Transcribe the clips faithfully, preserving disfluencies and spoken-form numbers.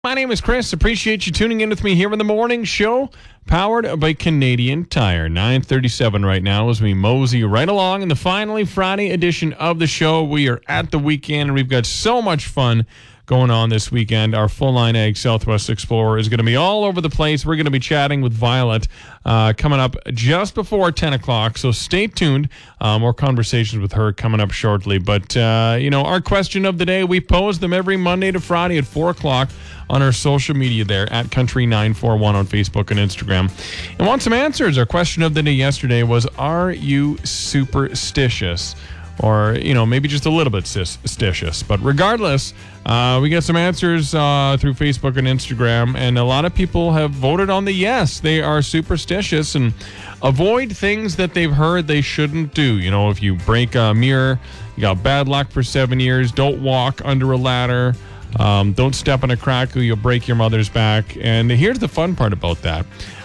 My name is Chris. Appreciate you tuning in with me here in the morning show, powered by Canadian Tire. nine thirty-seven right now as we mosey right along in the finally Friday edition of the show. We are at the weekend, and we've got so much fun going on this weekend. Our full-line Ag Southwest Explorer is going to be all over the place. We're going to be chatting with Violet uh, coming up just before ten o'clock, so stay tuned. Uh, more conversations with her coming up shortly. But, uh, you know, our question of the day, we pose them every Monday to Friday at four o'clock on our social media there at Country nine forty-one on Facebook and Instagram. And want some answers. Our question of the day yesterday was, are you superstitious? Or, you know, maybe just a little bit superstitious. But regardless, uh, we get some answers uh, through Facebook and Instagram, and a lot of people have voted on the yes. They are superstitious and avoid things that they've heard they shouldn't do. You know, if you break a mirror, you got bad luck for seven years. Don't walk under a ladder. Um, don't step on a crack or you'll break your mother's back. And here's the fun part about that.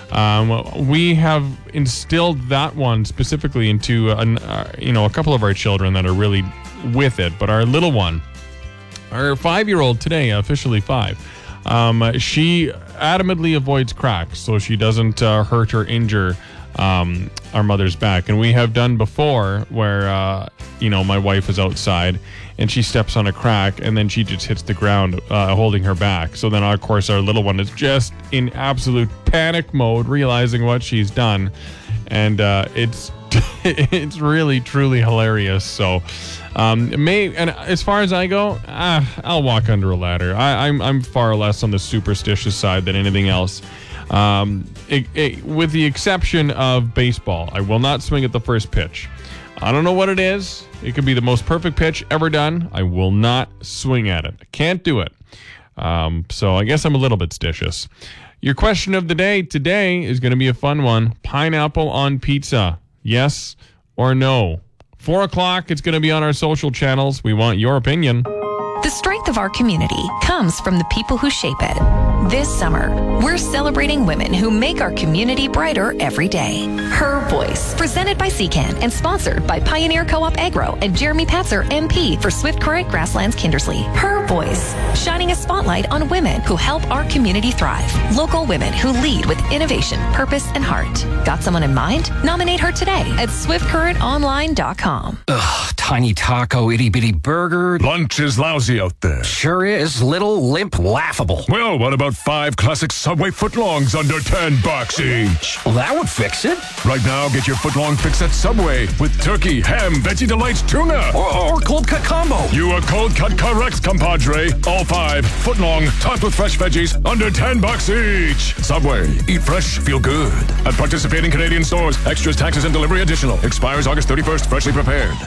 Um, we have instilled that one specifically into, an, uh, you know, a couple of our children that are really with it. But our little one, our five-year-old today, officially five, um, she adamantly avoids cracks so she doesn't uh, hurt or injure um, our mother's back. And we have done before where, uh, you know, my wife is outside and she steps on a crack and then she just hits the ground uh, holding her back. So then, of course, our little one is just in absolute panic mode, realizing what she's done. And uh, it's it's really, truly hilarious. So um, may and as far as I go, ah, I'll walk under a ladder. I, I'm, I'm far less on the superstitious side than anything else. Um, it, it, with the exception of baseball, I will not swing at the first pitch. I don't know what it is. It could be the most perfect pitch ever done. I will not swing at it. I can't do it. Um, so I guess I'm a little bit stitious. Your question of the day today is going to be a fun one. Pineapple on pizza. Yes or no? Four o'clock. It's going to be on our social channels. We want your opinion. The strength of our community comes from the people who shape it. This summer, we're celebrating women who make our community brighter every day. Her Voice, presented by C CAN and sponsored by Pioneer Co-op Agro and Jeremy Patzer, M P for Swift Current Grasslands Kindersley. Her Voice, shining a spotlight on women who help our community thrive. Local women who lead with innovation, purpose, and heart. Got someone in mind? Nominate her today at swift current online dot com. Ugh, tiny taco, itty bitty burger. Lunch is lousy out there. Sure is. Little, limp, laughable. Well, what about five classic Subway footlongs under ten bucks each? Well, that would fix it. Right now, get your footlong fix at Subway with turkey, ham, Veggie Delights, tuna. Or, or cold cut combo. You are cold cut correct, compadre. All five footlong, topped with fresh veggies, under ten bucks each. Subway. Eat fresh, feel good. At participating Canadian stores. Extras, taxes, and delivery additional. Expires August thirty-first. Freshly prepared.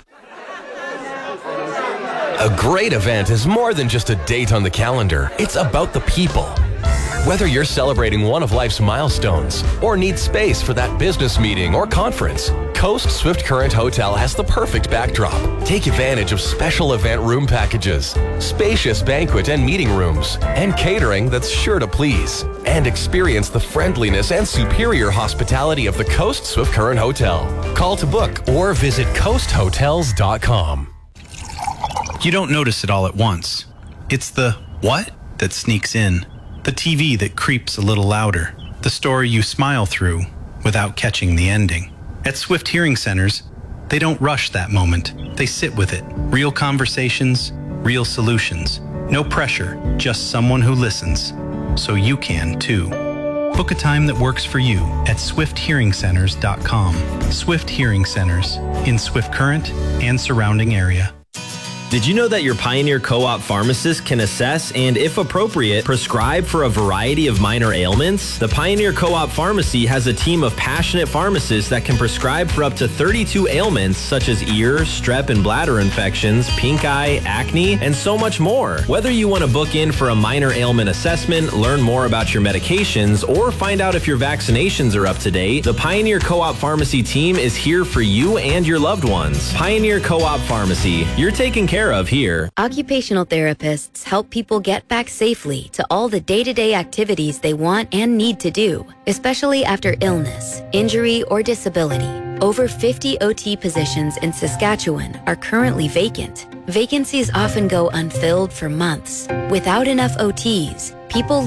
A great event is more than just a date on the calendar. It's about the people. Whether you're celebrating one of life's milestones or need space for that business meeting or conference, Coast Swift Current Hotel has the perfect backdrop. Take advantage of special event room packages, spacious banquet and meeting rooms, and catering that's sure to please. And experience the friendliness and superior hospitality of the Coast Swift Current Hotel. Call to book or visit coast hotels dot com. You don't notice it all at once. It's the what that sneaks in. The T V that creeps a little louder. The story you smile through without catching the ending. At Swift Hearing Centers, they don't rush that moment. They sit with it. Real conversations, real solutions. No pressure, just someone who listens. So you can too. Book a time that works for you at swift hearing centers dot com. Swift Hearing Centers in Swift Current and surrounding area. Did you know that your Pioneer Co-op pharmacist can assess and, if appropriate, prescribe for a variety of minor ailments? The Pioneer Co-op Pharmacy has a team of passionate pharmacists that can prescribe for up to thirty-two ailments such as ear, strep and bladder infections, pink eye, acne, and so much more. Whether you want to book in for a minor ailment assessment, learn more about your medications, or find out if your vaccinations are up to date, the Pioneer Co-op Pharmacy team is here for you and your loved ones. Pioneer Co-op Pharmacy, you're taking care of here. Occupational therapists help people get back safely to all the day-to-day activities they want and need to do, especially after illness, injury, or disability. Over fifty O T positions in Saskatchewan are currently vacant. Vacancies often go unfilled for months. Without enough O Ts, people